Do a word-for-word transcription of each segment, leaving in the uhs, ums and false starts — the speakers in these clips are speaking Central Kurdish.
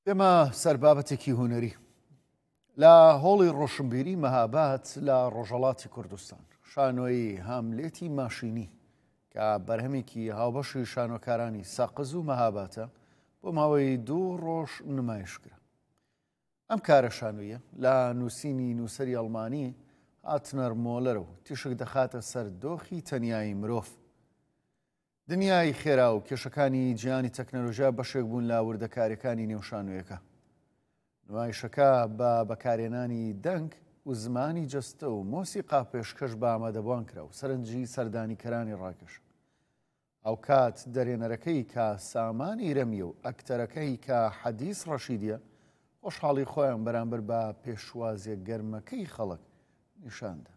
ئێمە سەربابەتێکی هونەری لە هۆڵی ڕۆشنبیری مەهاباد لە ڕۆژهەڵاتی کوردستان شانۆی هاملێتی ماشینی کە بەرهەمێکی هاوبەشی شانۆکارانی ساقز و مەهاباتە بۆ ماوەی دوو ڕۆژ نمایشکرا. ئەم کارە شانۆیە لە نووسینی نووسەری ئەڵمانی هاتنەر مۆلەرە و تیشک دەخاتە سەر دۆخی تەنیایی مرۆڤ. دنیای خێرا و کێشەکانی جیهانی تەکنەلۆژیا بەشێک بوون لە وردەکاریەکانی نێوشانویەکە. نمایشەکە بە بەکارهێنانی دەنگ و زمانی جەستە و مۆسیقا پێشکەش بە ئامادەبوان کرا و سەرنجی سەردانیکەرانی ڕاکێش. ئەو کات دەرێنەرەکەی کە سامان ئیرەمیە و ئەکتەرەکەی کە حەدیس ڕەشیدیە خۆشحاڵی خۆیان بەرامبەر بە پێشوازیە گەرمەکەی خەڵک نیشاندا.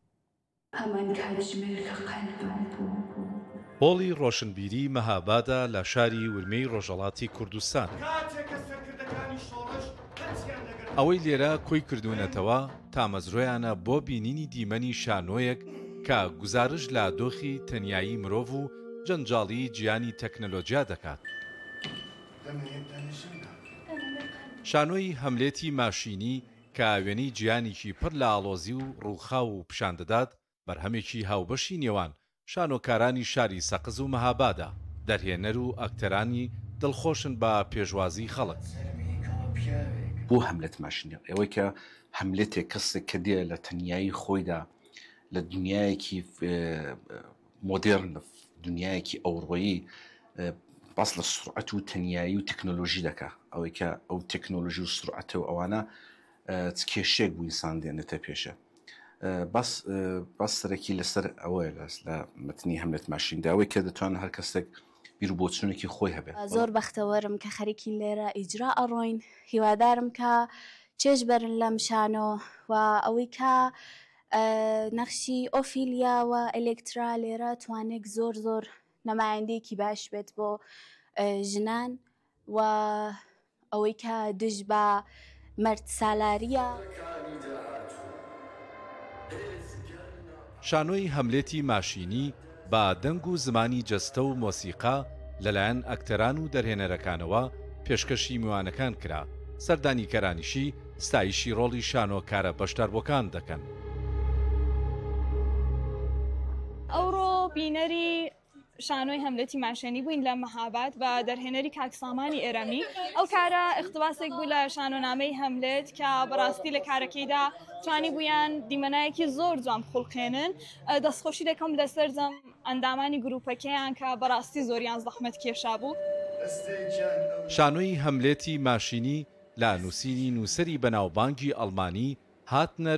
هۆڵی ڕۆشنبیری مەهابادە لە شاری ورمەی ڕۆژهەڵاتی کوردستان. ئەوەی لێرە کۆی کردوونەتەوە تامەزرۆیانە بۆ بینینی دیمەنی شانۆیەک کە گزارش لە دۆخی تەنیایی مرۆڤ و جەنجاڵی جیهانی تەکنەلۆجیا دەکات. شانۆی هەملێتی ماشینی کە وێنەی جیهانێکی پڕ لە ئاڵۆزی و ڕووخاو و پیشان دەدات بەرهەمێکی هاوبەشی نێوان شانۆکارانی شاری سەقز و مەهابادە، دەرهێنەر و ئەکتەرانی دڵخۆشن بە پێشوازی خەڵک. بۆ هەملێت ماشینی ئەوەی کە هەملێتێک کەسێک کە دێ لە تەنیایی خۆیدا لە دنیایەکی مۆدێرن لە دنیایەکی ئەوڕۆیی باس لە سرعەت و تەنیایی و تەکنۆلۆژی دەکا ئەوەی کە ئەو تەکنۆلۆژی و سرعەتە و ئەوانە کێشێک بوو ئینسان دێنێتە پێشە. باس باس سەرەکی لەسەر ئەوەیە لە متنی هەملێت ماشیندا ئەوەی کە دەتوانێت هەر کەسێک بیر و بۆچوونێکی خۆی هەبێت. زۆر بەختەوەرم کە خەریکی لێرە ئیجرا ئەڕۆین، هیوادارم کە چێژ بەرن لەم شانۆ و ئەوەی کە نەخشی ئۆفیلیا و ئەلێکترا لێرە توانێک زۆر زۆر نەمایەندەیەکی باش بێت بۆ ژنان و ئەوەی کە دژ بە مەرد سالاریە. شانۆی هەملێتی ماشینی با دەنگ و زمانی جەستە و مۆسیقا لەلایەن ئەکتەران و دەرهێنەرەکانەوە پێشکەشی میوانەکان کرا. سەردانیکەرانیشی ستایشی ڕۆڵی شانۆکارە بەشداربووەکان دەکەن. ئەوڕۆ بینەری شانۆی هەملەتی ماشێنی بووین لە مەهاباد بە دەرهێنەری کاکسامانی ئێرەمی. ئەو کارە اختباسێک بوو لە شانۆنامەی هەملێت کە بەڕاستی لە کارەکەیدا توانی بوویان دیمەنایەکی زۆر جوان خوڵقێنن. دەستخۆشی دەکەم لەسەر جەم ئەندامانی گروپەکەیان کە بەڕاستی زۆریان زەحمەت کێشا بوو. شانۆی هەملێتی ماشینی لا نووسینی نووسەری بەناوبانگی ئەڵمانی هاتنەر